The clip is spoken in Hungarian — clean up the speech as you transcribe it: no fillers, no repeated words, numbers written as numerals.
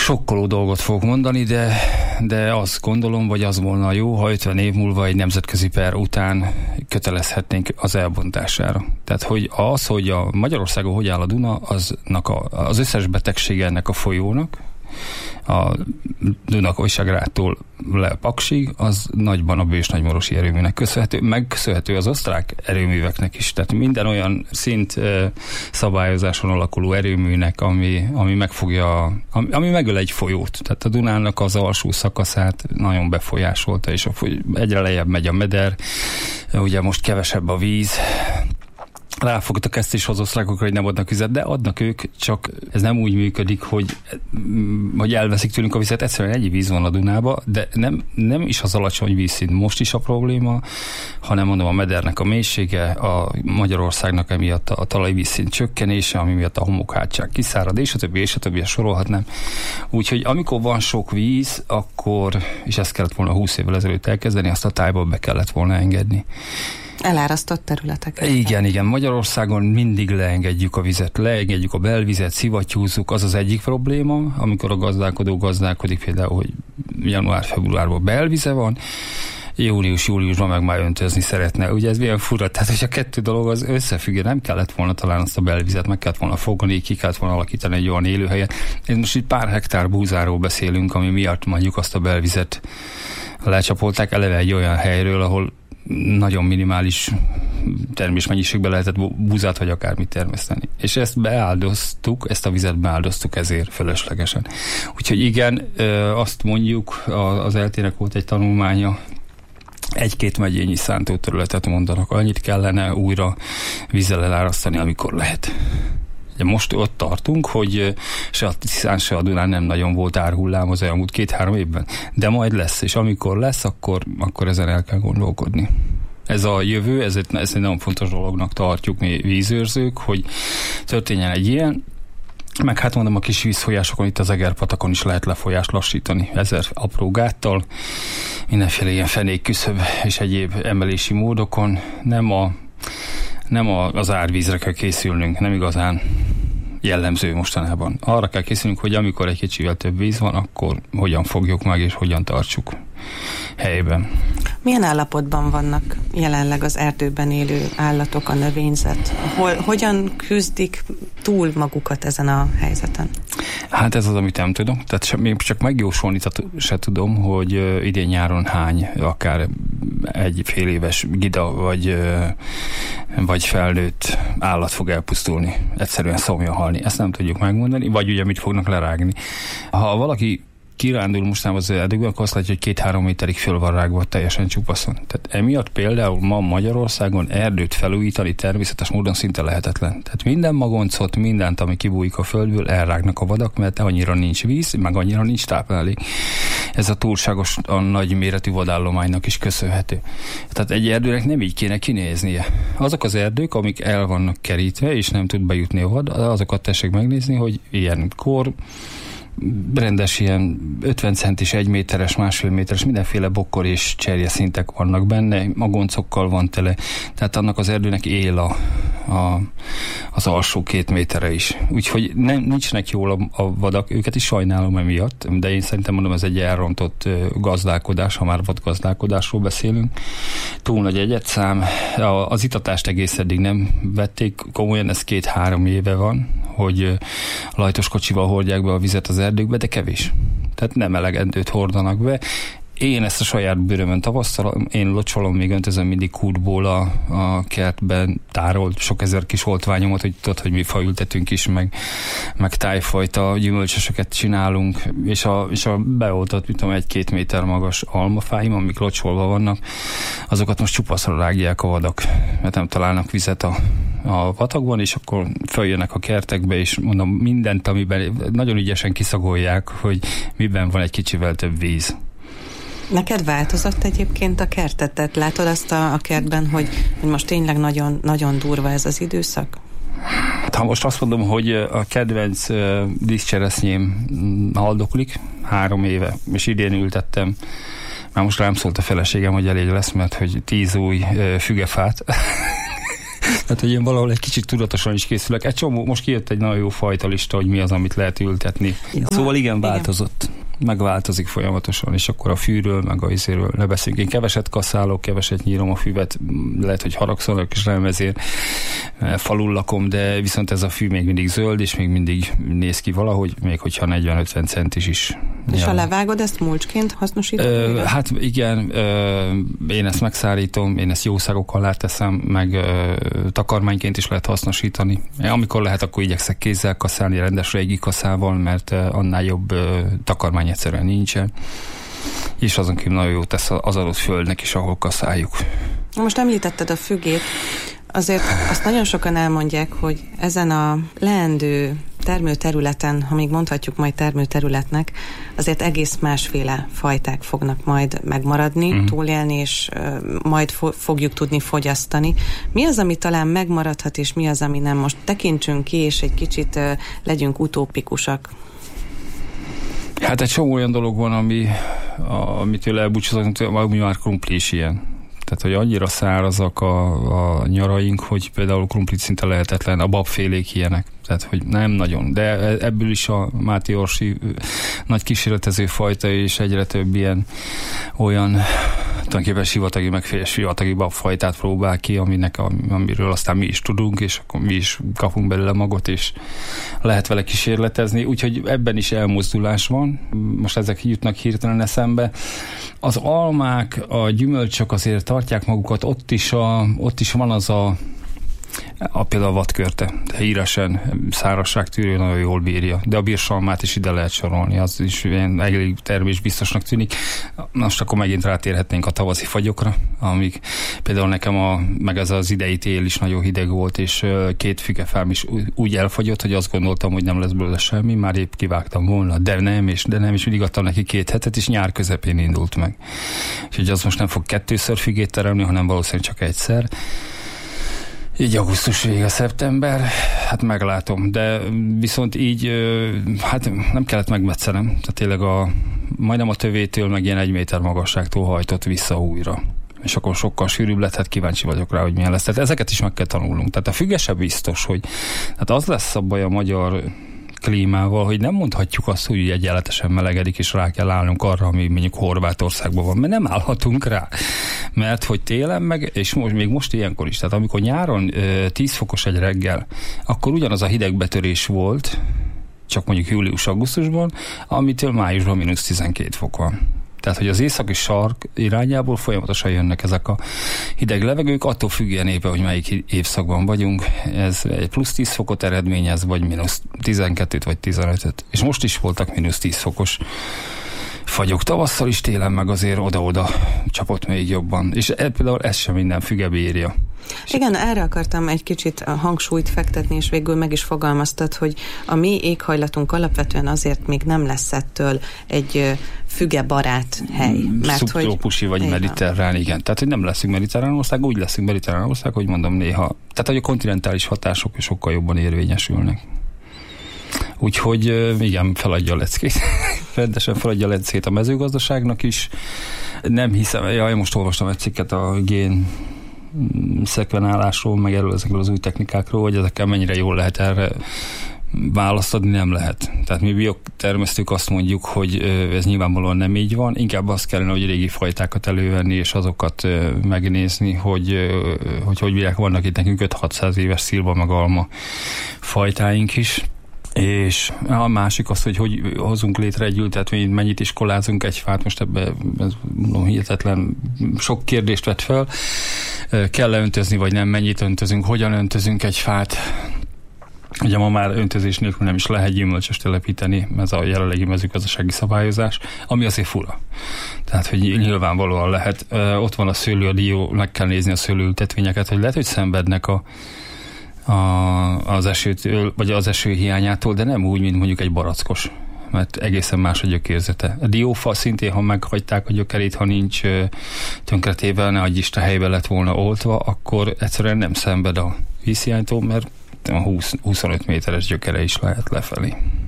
sokkoló dolgot fogok mondani, de azt gondolom, vagy az volna jó, ha 50 év múlva egy nemzetközi per után kötelezhetnénk az elbontására. Tehát, hogy a Magyarországon hogy áll a Duna, az összes betegsége ennek a folyónak, a Duna-Kossuth-Grádtól le Paksig, az nagyban a Bős-Nagymorosi erőműnek köszönhető az osztrák erőműveknek is. Tehát minden olyan szint szabályozáson alakuló erőműnek, ami megfogja, ami megöl egy folyót. Tehát a Dunának az alsó szakaszát nagyon befolyásolta, és egyre lejjebb megy a meder, ugye most kevesebb a víz. Ráfogtak ezt is az osztrákokra, hogy nem adnak vizet, de adnak ők, csak ez nem úgy működik, hogy elveszik tőlünk a vizet. Egyszerűen egy víz van a Dunába, de nem is az alacsony vízszint most is a probléma, hanem mondom a medernek a mélysége, a Magyarországnak emiatt a talajvízszint csökkenése, ami miatt a homokhátság kiszárad, és a többi, sorolhatnám. Úgyhogy amikor van sok víz, akkor, és ezt kellett volna 20 évvel ezelőtt elkezdeni, azt a tájba be kellett volna engedni. Elárasztott területeket. Igen. Magyarországon mindig leengedjük a vizet, leengedjük a belvizet, szivattyúzzuk, az az egyik probléma, amikor a gazdálkodó gazdálkodik, például, hogy január-februárban belvize van, június-júliusban meg már öntözni szeretne. Ugye ez milyen fura, tehát hogy a kettő dolog az összefüggő, nem kellett volna talán azt a belvizet, meg kellett volna fogni, ki kellett volna alakítani egy olyan élőhelyet. Ez most itt pár hektár búzáról beszélünk, ami miatt mondjuk azt a belvizet lecsapolták eleve egy olyan helyről, ahol nagyon minimális termésmennyiségben lehetett búzát vagy akármit termeszteni. És ezt ezt a vizet beáldoztuk ezért fölöslegesen. Úgyhogy igen, azt mondjuk, az ELTE-nek volt egy tanulmánya, 1-2 megyényi szántóterületet mondanak, annyit kellene újra vízzel elárasztani, amikor lehet. Ugye most ott tartunk, hogy se a Tiszán, se a Dunán nem nagyon volt árhullám az elmúlt 2-3 évben, de majd lesz, és amikor lesz, akkor ezen el kell gondolkodni. Ez a jövő, ez egy nagyon fontos dolognak tartjuk mi vízőrzők, hogy történjen egy ilyen, meg hát mondom, a kis vízfolyásokon, itt az Egerpatakon is lehet lefolyást lassítani 1000 apró gáttal, mindenféle ilyen fenékküszöb és egyéb emelési módokon. Nem az árvízre kell készülnünk, nem igazán jellemző mostanában. Arra kell készülnünk, hogy amikor egy kicsivel több víz van, akkor hogyan fogjuk meg, és hogyan tartsuk helyben. Milyen állapotban vannak jelenleg az erdőben élő állatok, a növényzet? Hogyan küzdik túl magukat ezen a helyzeten? Hát ez az, amit nem tudom. Tehát még csak megjósolni se tudom, hogy idén nyáron hány, akár egy fél éves gida, vagy felnőtt állat fog elpusztulni. Egyszerűen szomjan halni. Ezt nem tudjuk megmondani, vagy ugye mit fognak lerágni. Ha valaki kirándul mostanában az erdőkben, akkor azt látja, hogy 2-3 méterig föl van rágva teljesen csupaszon. Tehát emiatt például ma Magyarországon erdőt felújítani természetes módon szinte lehetetlen. Tehát minden magoncot, mindent, ami kibújik a földből, elrágnak a vadak, mert annyira nincs víz, meg annyira nincs táplálék. Ez a túlságosan nagy méretű vadállománynak is köszönhető. Tehát egy erdőnek nem így kéne kinéznie. Azok az erdők, amik el vannak kerítve, és nem tud bejutni a vad, azokat tessék megnézni, hogy ilyenkor rendes ilyen 50 centis, 1 méteres, 1,5 méteres, mindenféle bokkor és cserje szintek vannak benne, magoncokkal van tele, tehát annak az erdőnek él az alsó 2 méterre is. Úgyhogy nincsenek jól a vadak, őket is sajnálom emiatt, de én szerintem mondom, ez egy elrontott gazdálkodás, ha már vadgazdálkodásról beszélünk. Túl nagy egyedszám, az itatást egész eddig nem vették komolyan, ez 2-3 éve van, hogy lajtos kocsival hordják be a vizet az erdőkbe, de kevés. Tehát nem elegendőt hordanak be. Én ezt a saját bőrömön tapasztalom, én locsolom, még öntözöm mindig kútból a kertben tárolt sok ezer kis oltványomat, hogy tudod, hogy mi faültetünk is, meg tájfajta gyümölcsöseket csinálunk, és a beoltott, 1-2 méter magas almafáim, amik locsolva vannak, azokat most csupaszra rágják a vadak, mert nem találnak vizet a patakban, és akkor följönnek a kertekbe, és mondom, mindent, amiben nagyon ügyesen kiszagolják, hogy miben van egy kicsivel több víz. Neked változott egyébként a kertet? Tehát látod azt a kertben, hogy most tényleg nagyon, nagyon durva ez az időszak? Ha most azt mondom, hogy a kedvenc díszcseresznyém haldoklik 3 éve, és idén ültettem, már most rám szólt a feleségem, hogy elég lesz, mert hogy 10 új fügefát Tehát, hogy én valahol egy kicsit tudatosan is készülök. Egy csomó, most kijött egy nagyon jó fajta lista, hogy mi az, amit lehet ültetni. Szóval igen, változott. Megváltozik folyamatosan, és akkor a fűről, meg a izéről ne beszéljünk. Én keveset kaszálok, keveset nyírom a füvet, lehet, hogy haragszanak, és nem ezért falul lakom, de viszont ez a fű még mindig zöld, és még mindig néz ki valahogy, még hogyha 40-50 centis is. És ha levágod, ezt mulcsként hasznosítod? Hát igen, én ezt megszárítom, én ezt jószágokkal ráteszem, meg takarmányként is lehet hasznosítani. Amikor lehet, akkor igyekszek kézzel kaszálni, rendes régi kaszával, mert annál jobb takarmány egyszerűen nincsen. És azon kívül nagyon jó tesz az adott földnek is, ahol kaszáljuk. Most említetted a fügét, azért azt nagyon sokan elmondják, hogy ezen a leendő termőterületen, ha még mondhatjuk majd termőterületnek, azért egész másféle fajták fognak majd megmaradni, túlélni, és majd fogjuk tudni fogyasztani. Mi az, ami talán megmaradhat, és mi az, ami nem? Most tekintsünk ki, és egy kicsit legyünk utópikusak. Hát egy csomó olyan dolog van, amitől elbúcsúzunk, ami már krumpli is ilyen. Tehát, hogy annyira szárazak a nyaraink, hogy például krumplit szinte lehetetlen, a babfélék ilyenek. Tehát, hogy nem nagyon. De ebből is a Máté Orsi nagy kísérletező fajta, és egyre több ilyen olyan tulajdonképpen sivatagi, meg sivatagi babfajtát próbál ki, amiről aztán mi is tudunk, és akkor mi is kapunk belőle magot, és lehet vele kísérletezni. Úgyhogy ebben is elmozdulás van. Most ezek jutnak hirtelen eszembe. Az almák, a gyümölcsök azért tartják magukat, ott is van az például a vadkörte, híresen szárazságtűrő, nagyon jól bírja. De a birsalmát is ide lehet sorolni, az is elég termésbiztosnak tűnik. Most akkor megint rátérhetnénk a tavaszi fagyokra, amik például nekem meg ez az idei tél is nagyon hideg volt, és 2 fügefám is úgy elfagyott, hogy azt gondoltam, hogy nem lesz belőle semmi, már épp kivágtam volna, de nem, és mindig adtam neki 2 hetet, és nyár közepén indult meg. Úgyhogy az most nem fog 2-ször fügét teremni, hanem valószínűleg csak egyszer. Így augusztus vége, szeptember, hát meglátom, de viszont így, hát nem kellett megmetszenem, tehát tényleg majdnem a tövétől, meg ilyen 1 méter magasságtól hajtott vissza újra. És akkor sokkal sűrűbb lett, hát kíváncsi vagyok rá, hogy milyen lesz. Tehát ezeket is meg kell tanulnunk. Tehát a fügese biztos, hogy hát az lesz a baj a magyar klímával, hogy nem mondhatjuk azt, hogy egyenletesen melegedik, és rá kell állnunk arra, ami mondjuk Horvátországban van, mert nem állhatunk rá. Mert hogy télen meg, és még most ilyenkor is, tehát amikor nyáron 10 fokos egy reggel, akkor ugyanaz a hidegbetörés volt, csak mondjuk július-augusztusban, amitől májusban -12 fok van. Tehát, hogy az északi sark irányából folyamatosan jönnek ezek a hideg levegők, attól függően éppen, hogy melyik évszakban vagyunk. Ez egy +10 fokot eredményez, vagy -12-t, vagy 15-öt. És most is voltak -10 fokos fagyok tavasszal is, télen meg azért oda-oda csapott még jobban. És például ez sem minden füge bírja. Igen, erre akartam egy kicsit a hangsúlyt fektetni, és végül meg is fogalmaztad, hogy a mi éghajlatunk alapvetően azért még nem lesz ettől egy fügebarát hely. Szubtrópusi vagy mediterrán, igen. Tehát, hogy nem leszünk mediterrán ország, úgy leszünk mediterrán ország, hogy mondom néha. Tehát, hogy a kontinentális hatások sokkal jobban érvényesülnek. Úgyhogy igen, feladja a leckét. Rendesen feladja a leckét a mezőgazdaságnak is. Nem hiszem, én most olvastam egy cikket a gén szekvenálásról, meg ezekről az új technikákról, hogy ezekkel mennyire jól lehet erre választ adni, nem lehet. Tehát mi biotermesztők azt mondjuk, hogy ez nyilvánvalóan nem így van, inkább azt kellene, hogy régi fajtákat elővenni, és azokat megnézni, hogy bírják, vannak itt nekünk 5-600 éves szilva meg alma fajtáink is. És a másik az, hogy hozunk létre egy ültetvényt, mennyit iskolázunk egy fát, most ebben hihetetlen sok kérdést vett fel. Kell-e öntözni, vagy nem, mennyit öntözünk, hogyan öntözünk egy fát. Ugye ma már öntözés nélkül nem is lehet gyümölcsös telepíteni, ez a jelenlegi mezőgazdasági szabályozás, ami azért fura. Tehát, hogy nyilvánvalóan lehet. Ott van a szőlő, a dió, meg kell nézni a szőlőültetvényeket, hogy lehet, hogy szenvednek az esőtől, vagy az eső hiányától, de nem úgy, mint mondjuk egy barackos, mert egészen más a gyökérzete. A diófa szintén, ha meghagyták a gyökerét, ha nincs tönkretéve, ne adj Isten, helyben lett volna oltva, akkor egyszerűen nem szenved a vízhiánytól, mert 20-25 méteres gyökere is lehet lefelé.